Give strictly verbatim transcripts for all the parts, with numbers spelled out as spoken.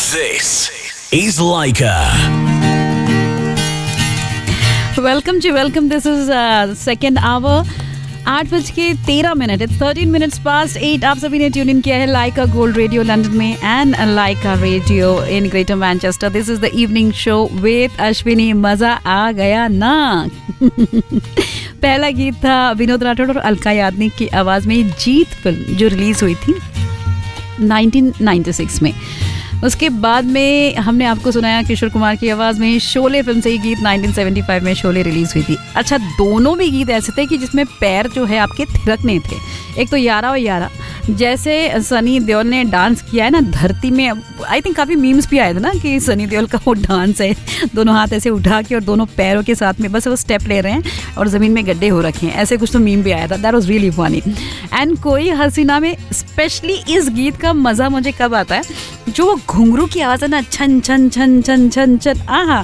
This is Laika. Welcome ji welcome. This is second hour. आठ बज के तेरह minute it's thirteen minutes past eight. आप सभी ने ट्यून इन किया है लाइका गोल्ड रेडियो लंदन में and Lyca radio in greater Manchester. This is the evening show with Ashwini. मजा आ गया ना. पहला गीत था विनोद राठौड़ और अलका याग्निक की आवाज में जीत फिल्म जो रिलीज हुई थी नाइनटीन नाइंटी सिक्स में. उसके बाद में हमने आपको सुनाया किशोर कुमार की आवाज़ में शोले फिल्म से ये गीत नाइनटीन सेवेंटी फाइव में शोले रिलीज हुई थी. अच्छा, दोनों भी गीत ऐसे थे कि जिसमें पैर जो है आपके थिरकने थे. एक तो यारा और यारा जैसे सनी देओल ने डांस किया है ना धरती में. आई थिंक काफ़ी मीम्स भी आए थे ना कि सनी देओल का वो डांस है, दोनों हाथ ऐसे उठा के और दोनों पैरों के साथ में बस वो स्टेप ले रहे हैं और ज़मीन में गड्ढे हो रखे हैं. ऐसे कुछ तो मीम भी आया था. That was really funny. And कोई हसीना में स्पेशली इस गीत का मज़ा मुझे कब आता है, जो वो घुंघरू की आवाज़ है ना, छन छन छन छन छन छन. आहा.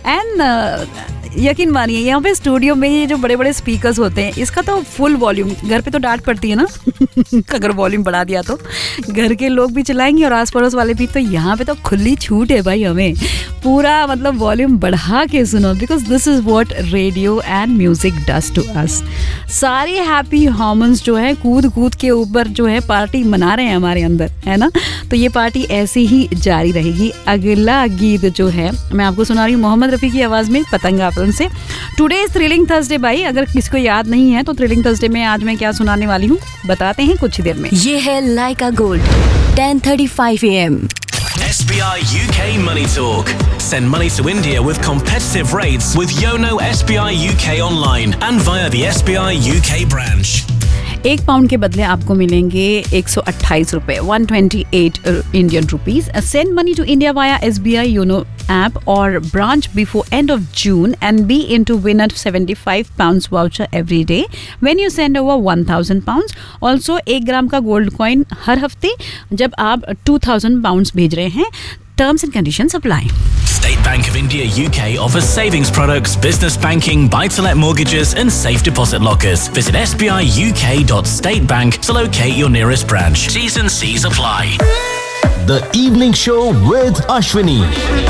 एंड यकीन मानिए यहाँ पे स्टूडियो में ये जो बड़े बड़े स्पीकर्स होते हैं, इसका तो फुल वॉल्यूम. घर पे तो डांट पड़ती है ना अगर वॉल्यूम बढ़ा दिया तो घर के लोग भी चलाएंगे और आस पड़ोस वाले भी. तो यहाँ पे तो खुली छूट है भाई, हमें पूरा मतलब वॉल्यूम बढ़ा के सुनो, because this is what radio and music does to us. सारे हैप्पी हार्मोन्स जो है कूद कूद के ऊपर जो है पार्टी मना रहे हैं हमारे अंदर, है ना. तो ये पार्टी ऐसी ही जारी रहेगी. अगला गीत जो है मैं आपको सुना रही हूँ मोहम्मद रफ़ी की आवाज़ में पतंगा फिल्म से. टुडे इज थ्रिलिंग थर्सडे भाई. अगर किसी को याद नहीं है तो थ्रिलिंग थर्सडे में आज मैं क्या सुनाने वाली हूँ बताते हैं कुछ ही देर में. ये है लाइका gold ten thirty five A M. S B I U K Money Talk. Send money to India with competitive rates with Yono S B I U K online and via the S B I U K branch. एक pound के बदले आपको मिलेंगे एक सौ अट्ठाईस रुपए, one twenty at Indian rupees. Send money to India via S B I YONO app और branch before end of June and be in to win a seventy five pounds voucher every day when you send over one thousand pounds. Also एक ग्राम का gold coin हर हफ्ते जब आप two thousand pounds भेज रहे हैं. Terms and conditions apply. State Bank of India U K offers savings products, business banking, buy-to-let mortgages and safe deposit lockers. Visit s b i u k dot state bank to locate your nearest branch. T's and C's apply. The Evening Show with Ashwini.